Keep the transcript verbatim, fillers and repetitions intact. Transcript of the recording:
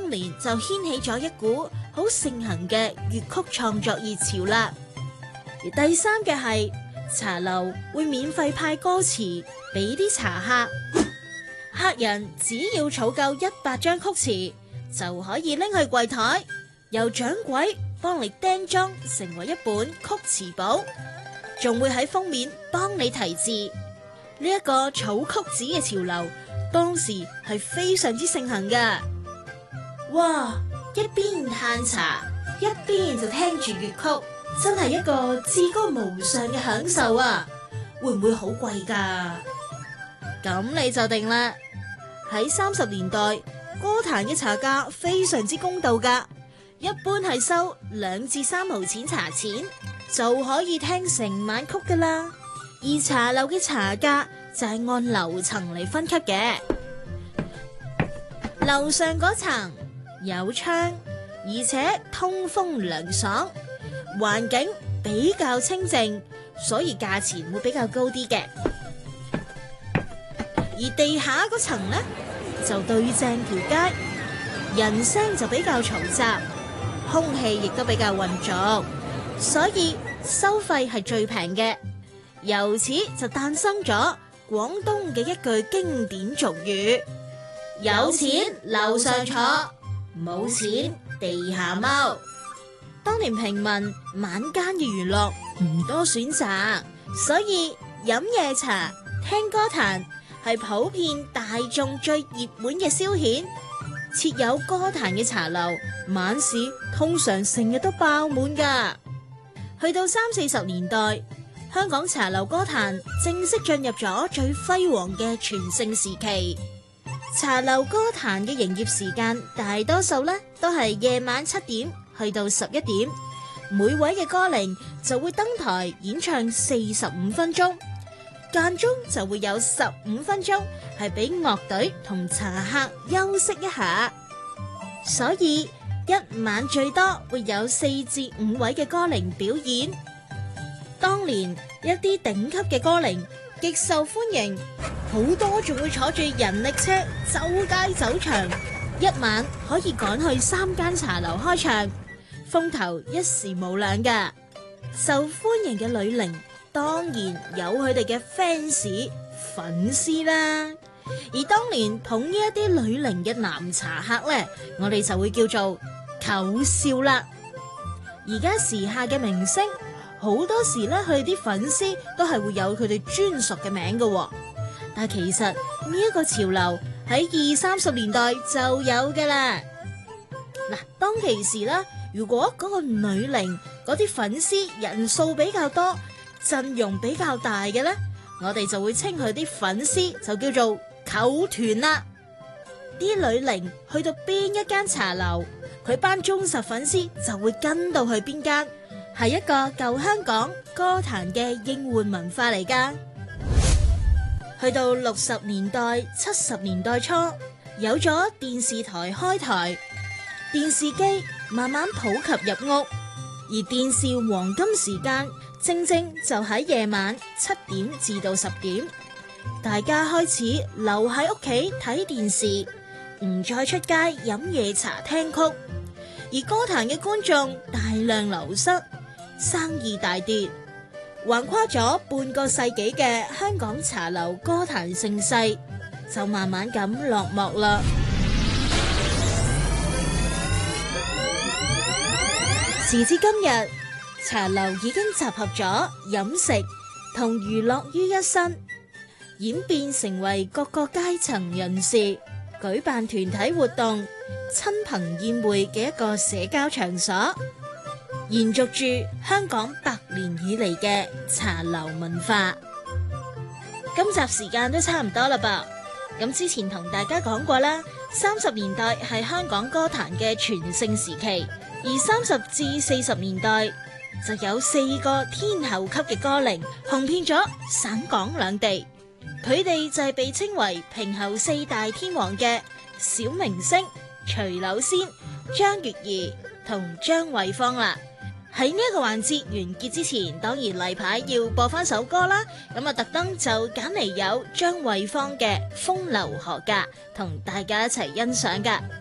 當年就掀起咗一股好盛行嘅粵曲創作熱潮啦。而第三嘅係茶樓會免費派歌詞俾啲茶客，客人只要儲夠一百張曲詞就可以拎去櫃台，由掌櫃幫你釘裝成為一本曲詞簿，仲會喺封面幫你題字。呢一個儲曲子嘅潮流當時係非常之盛行噶。哇！一邊嘆茶一邊就聽住粵曲，真係一個至高無上嘅享受啊！會唔會好貴噶？咁你就定啦。喺三十年代，歌壇嘅茶價非常之公道噶，一般係收兩至三毫錢茶錢就可以聽成晚曲噶啦。而茶樓嘅茶價就係按樓層嚟分級嘅，樓上嗰層有窗，而且通風涼爽，環境比較清靜，所以價錢會比較高啲嘅。而地下嗰層呢，就對正條街，人聲就比較嘈雜，空氣亦都比較混濁，所以收費係最平嘅。由此就誕生咗廣東嘅一句經典俗語：有錢樓上坐，冇錢地下踎。當年平民晚間嘅娛樂唔多選擇，所以飲夜茶、聽歌壇係普遍大眾最熱門嘅消遣。設有歌壇嘅茶樓，晚市通常成日都爆滿㗎。去到三四十年代，香港茶樓歌壇正式進入咗最輝煌嘅全盛時期。茶樓歌壇嘅營業時間大多數咧都係夜晚七點去到十一點，每位嘅歌伶就會登台演唱四十五分鐘，間中就會有十五分鐘係俾樂隊同茶客休息一下，所以一晚最多會有四至五位嘅歌伶表演。當年一啲頂級嘅歌伶極受歡迎，好多仲會坐住人力車周街走場，一晚可以趕去三間茶樓開唱，風頭一時無兩噶。受歡迎嘅女伶當然有佢哋嘅 fans 粉絲啦，而當年捧呢一啲女伶嘅男茶客呢，我哋就會叫做舅少啦。而家時下嘅明星好多時咧，佢哋啲粉絲都係會有佢哋專屬嘅名嘅，但係其實呢一個潮流喺二三十年代就有嘅啦。嗱，當其時啦，如果嗰個女伶嗰啲粉絲人數比較多，陣容比較大嘅咧，我哋就會稱佢啲粉絲就叫做舅團啦。啲女伶去到邊一間茶樓，佢班忠實粉絲就會跟到去邊間。係一個舊香港歌壇嘅應援文化嚟㗎。去到六十年代、七十年代初，有咗電視台開台，電視機慢慢普及入屋，而電視黃金時間正正就喺夜晚七點至到十點，大家開始留喺屋企睇電視，唔再出街飲夜茶聽曲，而歌壇嘅觀眾大量流失，生意大跌，橫跨咗半個世紀嘅香港茶樓歌壇盛世就慢慢咁落幕啦。時至今日，茶樓已經集合咗飲食同娛樂於一身，演變成為各個階層人士舉辦團體活動、親朋宴會嘅一個社交場所。延續住香港百年以嚟嘅茶樓文化。今集時間都差唔多啦噃，咁之前同大家講過啦，三十年代係香港歌壇嘅全盛時期，而三十至四十年代就有四個天后級嘅歌伶紅遍咗省港兩地，佢哋就係被稱為平后四大天王嘅小明星徐柳仙、張月兒同張惠芳啦。喺呢一個環節完結之前，當然例牌要播翻首歌啦。咁啊，特登就揀嚟有張惠芳嘅《風流何價》同大家一齊欣賞噶。